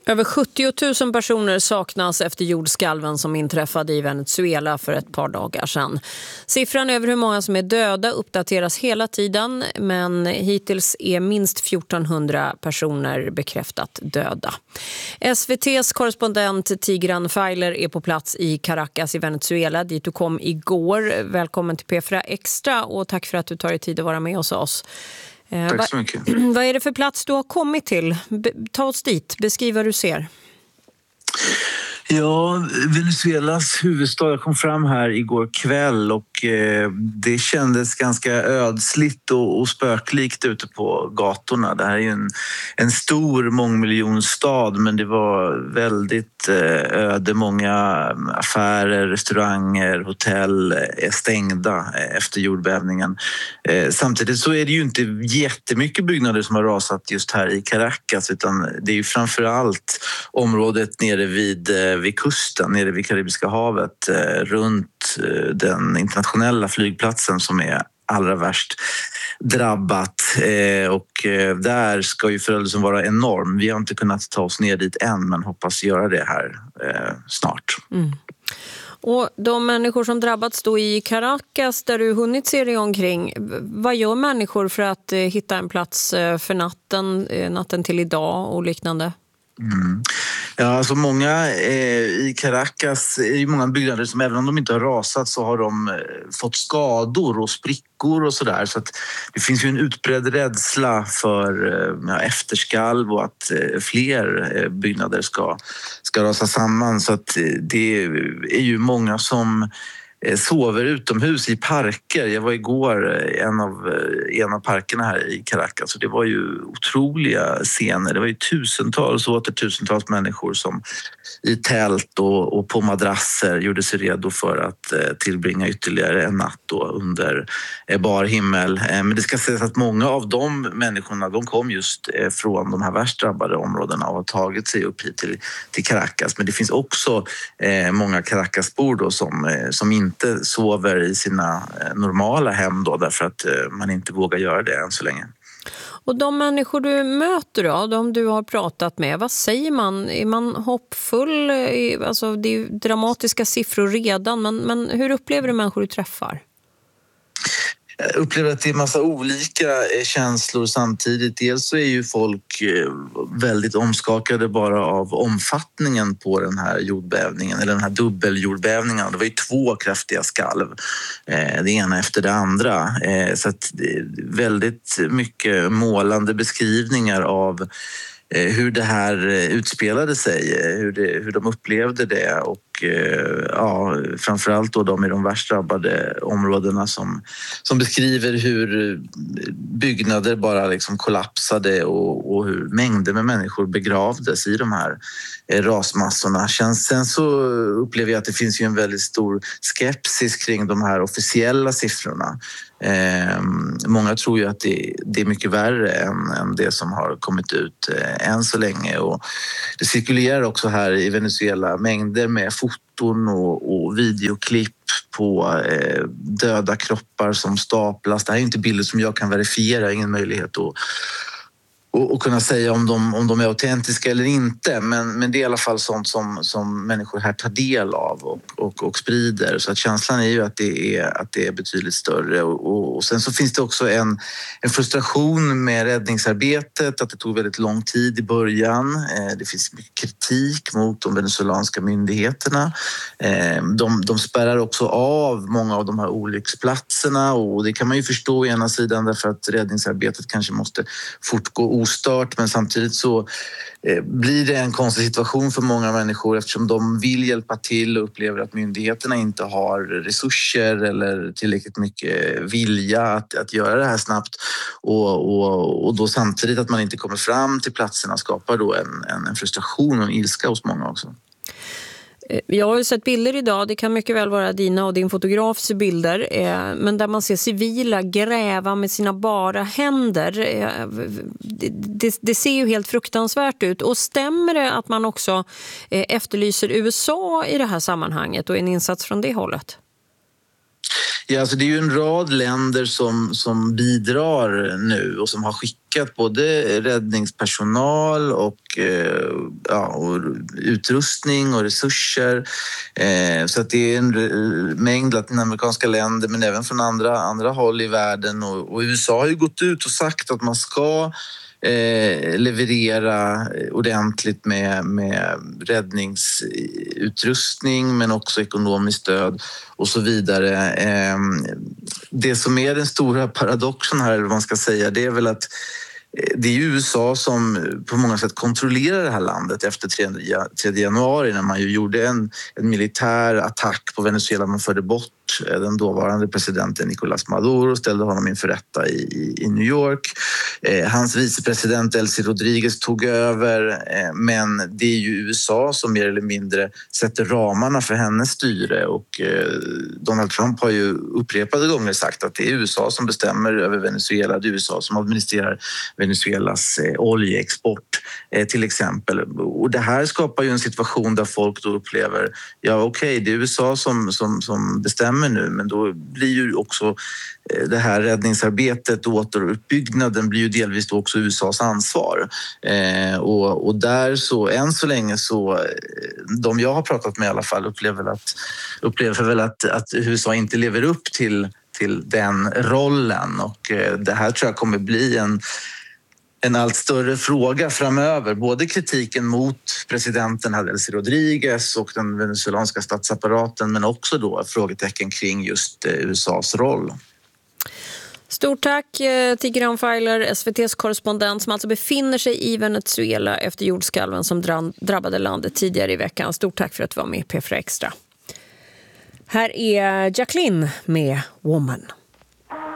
Över 70 000 personer saknas efter jordskalven som inträffade i Venezuela för ett par dagar sedan. Siffran över hur många som är döda uppdateras hela tiden, men hittills är minst 1400 personer bekräftat döda. SVT:s korrespondent Tigran Feiler är på plats i Caracas i Venezuela, dit du kom igår. Välkommen till P4 Extra och tack för att du tar dig tid att vara med hos oss. Tack så mycket. Vad är det för plats du har kommit till? Ta oss dit, beskriv vad du ser. Ja, Venezuelas huvudstad. Jag kom fram här igår kväll och det kändes ganska ödsligt och spöklikt ute på gatorna. Det här är ju en stor mångmiljonstad, men det var väldigt öde. Många affärer, restauranger, hotell är stängda efter jordbävningen. Samtidigt så är det ju inte jättemycket byggnader som har rasat just här i Caracas, utan det är ju framförallt området nere vid kusten, nere vid Karibiska havet, runt den internationella flygplatsen som är allra värst drabbat. Och där ska ju förödelsen vara enorm. Vi har inte kunnat ta oss ner dit än, men hoppas göra det här snart. Mm. Och de människor som drabbats då i Caracas, där du hunnit se dig omkring, vad gör människor för att hitta en plats för natten till idag och liknande? Mm. Ja, alltså många i Caracas är ju många byggnader som, även om de inte har rasat, så har de fått skador och sprickor och sådär. Så att det finns ju en utbredd rädsla för efterskalv och att fler byggnader ska rasa samman. Så att det är ju många som sover utomhus i parker. Jag var igår i en av parkerna här i Caracas, och det var ju otroliga scener. Det var ju tusentals och åter tusentals människor som i tält och på madrasser gjorde sig redo för att tillbringa ytterligare en natt då under bar himmel. Men det ska sägas att många av de människorna, de kom just från de här värst drabbade områdena och har tagit sig upp hit till Caracas. Men det finns också många Caracasbor då som inte sover i sina normala hem då, därför att man inte vågar göra det än så länge. Och de människor du möter då, de du har pratat med, vad säger man? Är man hoppfull? Alltså det är ju dramatiska siffror redan, men hur upplever du människor du träffar? Jag upplever att det är en massa olika känslor samtidigt. Dels så är ju folk väldigt omskakade bara av omfattningen på den här jordbävningen, eller den här dubbeljordbävningen. Det var ju 2 kraftiga skalv, det ena efter det andra. Så att det är väldigt mycket målande beskrivningar av hur det här utspelade sig, hur de upplevde det, och framförallt då de i de värst drabbade områdena som beskriver hur byggnader bara liksom kollapsade och hur mängder med människor begravdes i de här rasmassorna. Sen så upplever jag att det finns ju en väldigt stor skepsis kring de här officiella siffrorna. Många tror ju att det är mycket värre än det som har kommit ut än så länge, och det cirkulerar också här i Venezuela mängder med foton och videoklipp på döda kroppar som staplas. Det här är inte bilder som jag kan verifiera, jag har ingen möjlighet att kunna säga om de är autentiska eller inte, men det är i alla fall sånt som människor här tar del av och sprider. Så att känslan är ju att det är betydligt större, och sen så finns det också en frustration med räddningsarbetet, att det tog väldigt lång tid i början. Det finns mycket kritik mot de venezuelanska myndigheterna. De spärrar också av många av de här olycksplatserna, och det kan man ju förstå å ena sidan, därför att räddningsarbetet kanske måste fortgå ostört, men samtidigt så blir det en konstig situation för många människor, eftersom de vill hjälpa till och upplever att myndigheterna inte har resurser eller tillräckligt mycket vilja att göra det här snabbt, och då samtidigt att man inte kommer fram till platserna skapar då en frustration och en ilska hos många också. Jag har ju sett bilder idag, det kan mycket väl vara dina och din fotografs bilder, men där man ser civila gräva med sina bara händer. Det ser ju helt fruktansvärt ut. Och stämmer det att man också efterlyser USA i det här sammanhanget och en insats från det hållet? Ja, alltså det är ju en rad länder som bidrar nu och som har skickat både räddningspersonal och utrustning och resurser. Så att det är en mängd latinamerikanska länder, men även från andra håll i världen. Och USA har ju gått ut och sagt att man ska leverera ordentligt med räddningsutrustning, men också ekonomiskt stöd och så vidare. Det som är den stora paradoxen här, eller man ska säga, det är väl att det är USA som på många sätt kontrollerar det här landet efter 3 januari, när man ju gjorde en militär attack på Venezuela. Man förde bort den dåvarande presidenten Nicolás Maduro och ställde honom inför rätta i New York. Hans vicepresident Delcy Rodriguez tog över, men det är ju USA som mer eller mindre sätter ramarna för hennes styre, och Donald Trump har ju upprepade gånger sagt att det är USA som bestämmer över Venezuela, det är USA som administrerar Venezuelas oljeexport till exempel. Och det här skapar ju en situation där folk då upplever, ja okej, det är USA som bestämmer nu, men då blir ju också det här räddningsarbetet och återuppbyggnaden blir ju delvis då också USAs ansvar. Och där så, än så länge så, de jag har pratat med i alla fall upplever väl att USA inte lever upp till den rollen, och det här tror jag kommer bli en allt större fråga framöver. Både kritiken mot presidenten Delcy Rodriguez och den venezuelanska statsapparaten, men också då frågetecken kring just USAs roll. Stort tack Tigran Feiler, SVT:s korrespondent, som alltså befinner sig i Venezuela efter jordskalven som drabbade landet tidigare i veckan. Stort tack för att du var med i P4 Extra. Här är Jacqueline med Woman.